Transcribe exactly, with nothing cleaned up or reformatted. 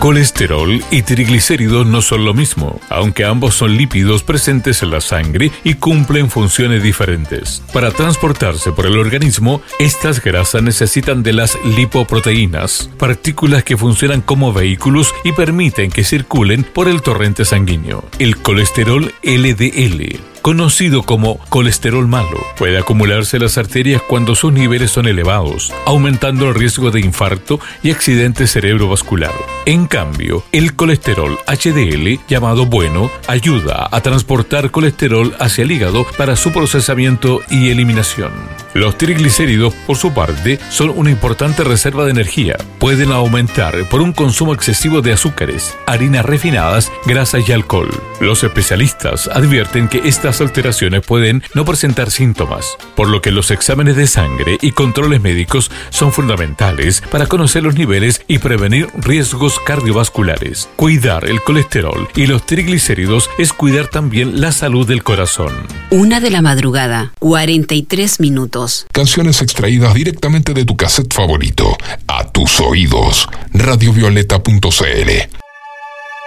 Colesterol y triglicéridos no son lo mismo, aunque ambos son lípidos presentes en la sangre y cumplen funciones diferentes. Para transportarse por el organismo, estas grasas necesitan de las lipoproteínas, partículas que funcionan como vehículos y permiten que circulen por el torrente sanguíneo. El colesterol L D L, conocido como colesterol malo, puede acumularse en las arterias cuando sus niveles son elevados, aumentando el riesgo de infarto y accidente cerebrovascular. En cambio, el colesterol H D L, llamado bueno, ayuda a transportar colesterol hacia el hígado para su procesamiento y eliminación. Los triglicéridos, por su parte, son una importante reserva de energía. Pueden aumentar por un consumo excesivo de azúcares, harinas refinadas, grasas y alcohol. Los especialistas advierten que estas alteraciones pueden no presentar síntomas, por lo que los exámenes de sangre y controles médicos son fundamentales para conocer los niveles y prevenir riesgos cardiovasculares. Cuidar el colesterol y los triglicéridos es cuidar también la salud del corazón. Una de la madrugada, cuarenta y tres minutos. Canciones extraídas directamente de tu cassette favorito, a tus oídos. radiovioleta punto c l